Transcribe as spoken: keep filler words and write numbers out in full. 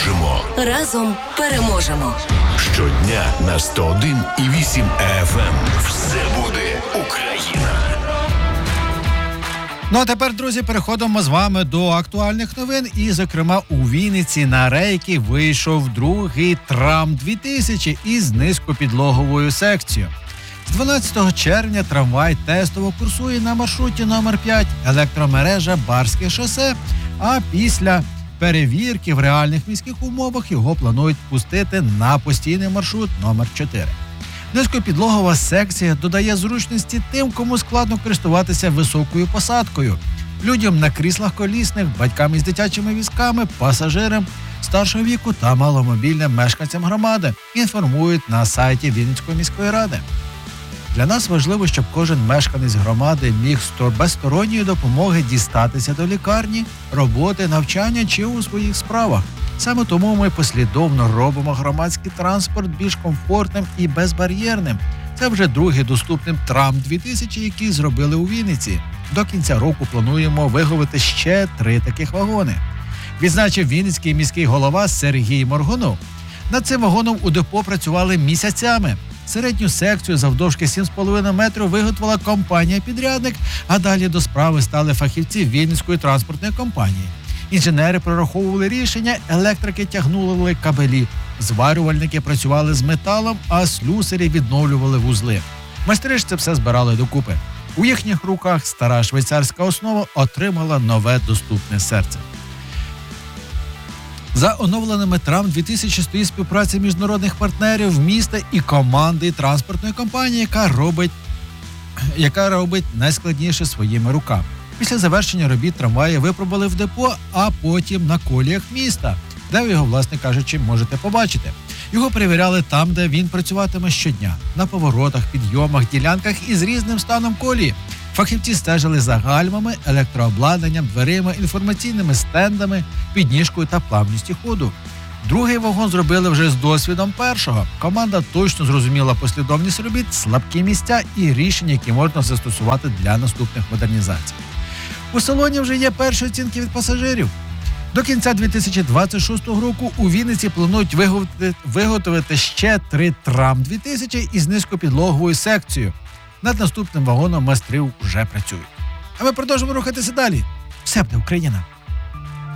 переможемо. Разом переможемо. Щодня на сто один і вісім еф ем. Все буде Україна. Ну а тепер, друзі, переходимо з вами до актуальних новин. І, зокрема, у Вінниці на рейки вийшов другий трам дві тисячі із низькопідлоговою секцією. З дванадцятого червня трамвай тестово курсує на маршруті номер п'ять електромережа Барське шосе, а після перевірки в реальних міських умовах його планують пустити на постійний маршрут номер чотири. Низькопідлогова секція додає зручності тим, кому складно користуватися високою посадкою. Людям на кріслах колісних, батькам із дитячими візками, пасажирам старшого віку та маломобільним мешканцям громади, інформують на сайті Вінницької міської ради. Для нас важливо, щоб кожен мешканець громади міг без сторонньої допомоги дістатися до лікарні, роботи, навчання чи у своїх справах. Саме тому ми послідовно робимо громадський транспорт більш комфортним і безбар'єрним. Це вже другий доступний трам дві тисячі, який зробили у Вінниці. До кінця року плануємо виготовити ще три таких вагони. Відзначив Вінницький міський голова Сергій Моргунов. Над цим вагоном у депо працювали місяцями. Середню секцію завдовжки сім з половиною метрів виготовила компанія-підрядник, а далі до справи стали фахівці Вінницької транспортної компанії. Інженери прораховували рішення, електрики тягнули кабелі, зварювальники працювали з металом, а слюсарі відновлювали вузли. Майстри ж це все збирали докупи. У їхніх руках стара швейцарська основа отримала нове доступне серце. За оновленими трам дві тисячі стоїть співпраця міжнародних партнерів міста і команди транспортної компанії, яка робить, яка робить найскладніше своїми руками. Після завершення робіт трамваї випробували в депо, а потім на коліях міста, де ви його, власне кажучи, можете побачити. Його перевіряли там, де він працюватиме щодня – на поворотах, підйомах, ділянках із різним станом колії. Фахівці стежили за гальмами, електрообладнанням, дверима, інформаційними стендами, підніжкою та плавністю ходу. Другий вагон зробили вже з досвідом першого. Команда точно зрозуміла послідовність робіт, слабкі місця і рішення, які можна застосувати для наступних модернізацій. У салоні вже є перші оцінки від пасажирів. До кінця дві тисячі двадцять шостого року у Вінниці планують виготовити, виготовити ще три трам дві тисячі із низькопідлоговою секцією. Над наступним вагоном майстри вже працюють. А ми продовжимо рухатися далі. Все буде Україна!